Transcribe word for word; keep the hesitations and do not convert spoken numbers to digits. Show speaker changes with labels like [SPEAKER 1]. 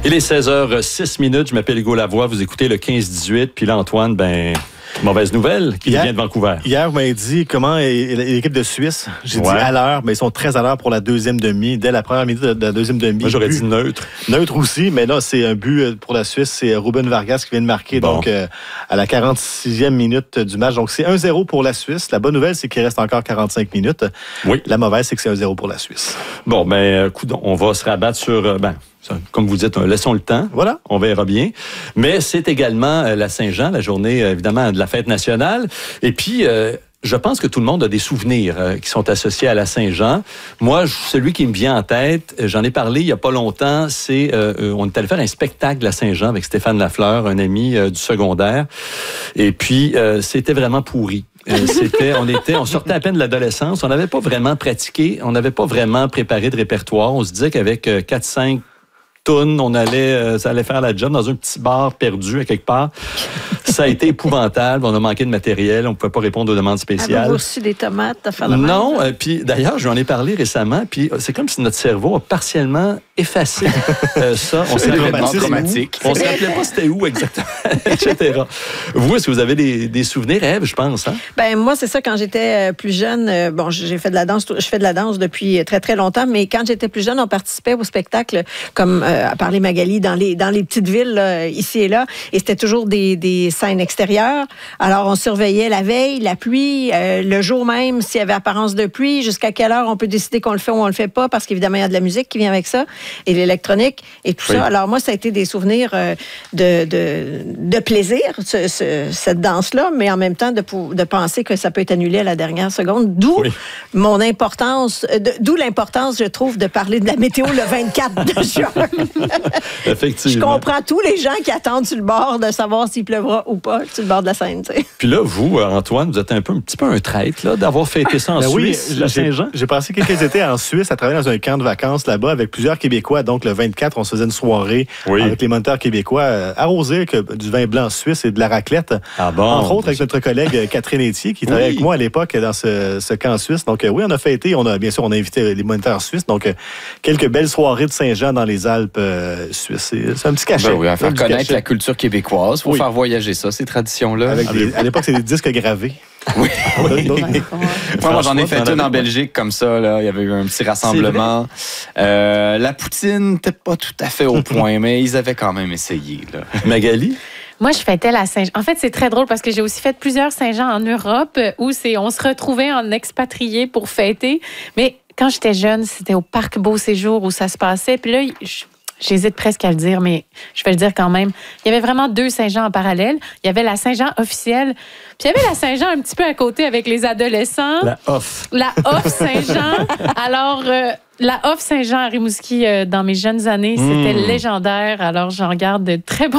[SPEAKER 1] Il est seize heures six minutes. Je m'appelle Hugo Lavoie. Vous écoutez le quinze dix-huit. Puis là, Antoine, ben... mauvaise nouvelle, qui hier, vient de Vancouver.
[SPEAKER 2] Hier, vous m'avez dit comment est l'équipe de Suisse. J'ai ouais. dit à l'heure, mais ils sont très à l'heure pour la deuxième demi. Dès la première minute de la deuxième demi.
[SPEAKER 1] Moi, j'aurais
[SPEAKER 2] but,
[SPEAKER 1] dit neutre.
[SPEAKER 2] Neutre aussi, mais là, c'est un but pour la Suisse. C'est Ruben Vargas qui vient de marquer bon. donc euh, à la quarante-sixième minute du match. Donc, c'est un zéro pour la Suisse. La bonne nouvelle, c'est qu'il reste encore quarante-cinq minutes.
[SPEAKER 1] Oui.
[SPEAKER 2] La mauvaise, c'est que c'est un zéro pour la Suisse.
[SPEAKER 1] Bon, ben, coudonc, on va se rabattre sur... Ben, comme vous dites, laissons le temps.
[SPEAKER 2] Voilà.
[SPEAKER 1] On verra bien. Mais c'est également la Saint-Jean, la journée, évidemment, de la fête nationale. Et puis, euh, je pense que tout le monde a des souvenirs euh, qui sont associés à la Saint-Jean. Moi, celui qui me vient en tête, j'en ai parlé il n'y a pas longtemps, c'est... Euh, on est allé faire un spectacle de la Saint-Jean avec Stéphane Lafleur, un ami euh, du secondaire. Et puis, euh, c'était vraiment pourri. Euh, c'était, on était, on sortait à peine de l'adolescence. On n'avait pas vraiment pratiqué. On n'avait pas vraiment préparé de répertoire. On se disait qu'avec euh, quatre cinq toune, on allait, euh, ça allait faire la job dans un petit bar perdu à quelque part. Ça a été épouvantable. On a manqué de matériel. On ne pouvait pas répondre aux demandes spéciales.
[SPEAKER 3] Avez-vous reçu des tomates à faire la
[SPEAKER 1] Non. Euh, puis d'ailleurs, je lui en ai parlé récemment. Puis c'est comme si notre cerveau a partiellement effacé euh, ça. On
[SPEAKER 2] c'est
[SPEAKER 1] se
[SPEAKER 2] traumatique.
[SPEAKER 1] On se rappelait pas c'était où exactement, et cetera. Vous, est-ce que vous avez des, des souvenirs, Ève, je pense, hein?
[SPEAKER 3] Ben moi, c'est ça. Quand j'étais plus jeune, euh, bon, j'ai fait de la danse. Je fais de la danse depuis très très longtemps. Mais quand j'étais plus jeune, on participait au spectacle comme euh, à parler Magali dans les dans les petites villes là, ici et là. Et c'était toujours des des scènes extérieures. Alors, on surveillait la veille, la pluie, euh, le jour même, s'il y avait apparence de pluie, jusqu'à quelle heure on peut décider qu'on le fait ou on le fait pas, parce qu'évidemment, il y a de la musique qui vient avec ça, et l'électronique, et tout oui. ça. Alors, moi, ça a été des souvenirs euh, de, de, de plaisir, ce, ce, cette danse-là, mais en même temps, de, de penser que ça peut être annulé à la dernière seconde. D'où oui. mon importance, de, d'où l'importance, je trouve, de parler de la météo le vingt-quatre de juin.
[SPEAKER 1] Effectivement.
[SPEAKER 3] Je comprends tous les gens qui attendent sur le bord de savoir s'il pleuvra ou pas sur le bord de la Seine. T'sais.
[SPEAKER 1] Puis là, vous, Antoine, vous êtes un peu un petit peu un traître là, d'avoir fêté ça en ben Suisse, oui, la Saint-Jean.
[SPEAKER 2] J'ai passé quelques étés en Suisse à travailler dans un camp de vacances là-bas avec plusieurs Québécois. Donc, le vingt-quatre, on se faisait une soirée oui. avec les moniteurs québécois euh, arrosés avec du vin blanc suisse et de la raclette.
[SPEAKER 1] Ah bon?
[SPEAKER 2] Entre autres, avec notre collègue Catherine Etier qui travaillait oui. avec moi à l'époque dans ce, ce camp suisse. Donc, euh, oui, on a fêté. On a, bien sûr, on a invité les moniteurs suisses. Donc, euh, quelques belles soirées de Saint-Jean dans les Alpes euh, suisses. C'est, c'est un petit cachet.
[SPEAKER 4] Ben oui, à faire connaître
[SPEAKER 2] cachet.
[SPEAKER 4] La culture québécoise. Il faut
[SPEAKER 2] oui.
[SPEAKER 4] faire voyager ça, ces traditions-là.
[SPEAKER 2] Avec des, à l'époque, c'est des disques gravés.
[SPEAKER 4] Oui.
[SPEAKER 2] oui.
[SPEAKER 4] Donc, moi, j'en ai fait une en Belgique comme ça. Là. Il y avait eu un petit rassemblement. Euh, la poutine n'était pas tout à fait au point, mais ils avaient quand même essayé. Là.
[SPEAKER 1] Magali?
[SPEAKER 5] Moi, je fêtais la Saint-Jean. En fait, c'est très drôle parce que j'ai aussi fait plusieurs Saint-Jean en Europe où c'est, on se retrouvait en expatriés pour fêter. Mais quand j'étais jeune, c'était au Parc Beau Séjour où ça se passait. Puis là, je... J'hésite presque à le dire, mais je vais le dire quand même. Il y avait vraiment deux Saint-Jean en parallèle. Il y avait la Saint-Jean officielle, puis il y avait la Saint-Jean un petit peu à côté avec les adolescents.
[SPEAKER 1] La off.
[SPEAKER 5] La off Saint-Jean. Alors, euh, la off Saint-Jean à Rimouski, euh, dans mes jeunes années, c'était mmh. légendaire. Alors, j'en garde de très bons